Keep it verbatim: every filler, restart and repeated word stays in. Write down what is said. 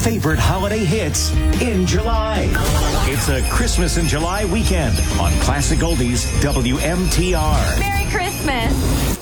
favorite holiday hits in July. It's a Christmas in July weekend on Classic Oldies W M T R. Merry Christmas.